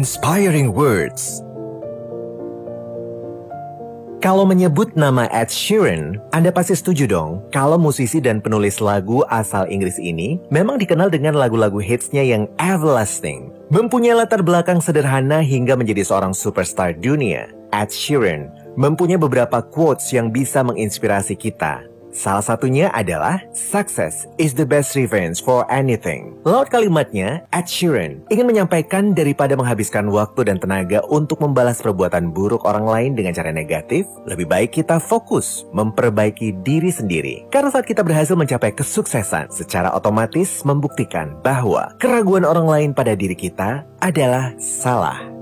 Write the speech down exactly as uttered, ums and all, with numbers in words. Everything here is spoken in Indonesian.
Inspiring words. Kalau menyebut nama Ed Sheeran, Anda pasti setuju dong kalau musisi dan penulis lagu asal Inggris ini memang dikenal dengan lagu-lagu hitsnya yang everlasting. Mempunyai latar belakang sederhana hingga menjadi seorang superstar dunia, Ed Sheeran mempunyai beberapa quotes yang bisa menginspirasi kita. Salah satunya adalah, "Success is the best revenge for anything." Laut kalimatnya, Ed Sheeran ingin menyampaikan daripada menghabiskan waktu dan tenaga untuk membalas perbuatan buruk orang lain dengan cara negatif, lebih baik kita fokus memperbaiki diri sendiri. Karena saat kita berhasil mencapai kesuksesan, secara otomatis membuktikan bahwa keraguan orang lain pada diri kita adalah salah.